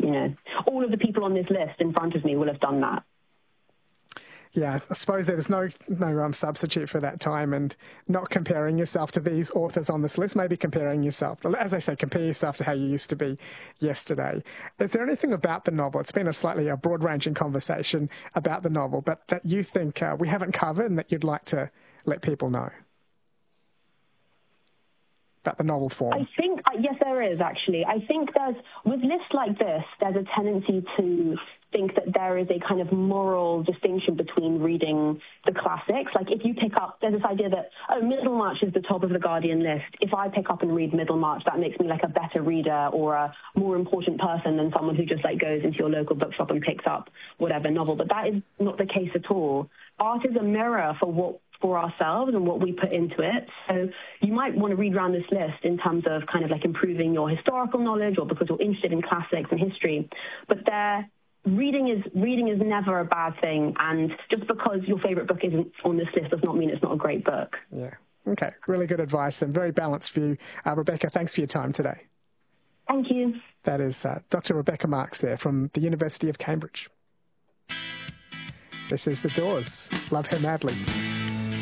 all of the people on this list in front of me will have done that. Yeah, I suppose there's no substitute for that time, and not comparing yourself to these authors on this list, maybe comparing yourself, as I say, compare yourself to how you used to be yesterday. Is there anything about the novel, it's been a broad-ranging conversation about the novel, but that you think we haven't covered and that you'd like to let people know about the novel form? I think, yes, there is, actually. I think with lists like this, there's a tendency to think that there is a kind of moral distinction between reading the classics. Like if you pick up, there's this idea that, Middlemarch is the top of the Guardian list. If I pick up and read Middlemarch, that makes me like a better reader or a more important person than someone who just like goes into your local bookshop and picks up whatever novel. But that is not the case at all. Art is a mirror for ourselves and what we put into it. So you might want to read around this list in terms of kind of like improving your historical knowledge or because you're interested in classics and history. But reading is never a bad thing, and just because your favourite book isn't on this list does not mean it's not a great book. Yeah. Okay. Really good advice and very balanced view. Rebecca, thanks for your time today. Thank you. That is Dr. Rebecca Marks there from the University of Cambridge. This is The Doors. Love Her Madly.